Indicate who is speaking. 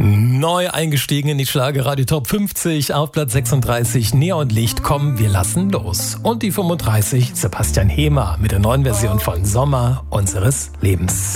Speaker 1: Neu eingestiegen in die Schlagerradio Top 50 auf Platz 36 Neonlicht, komm, wir lassen los. Und die 35 Sebastian Hemer mit der neuen Version von Sommer unseres Lebens.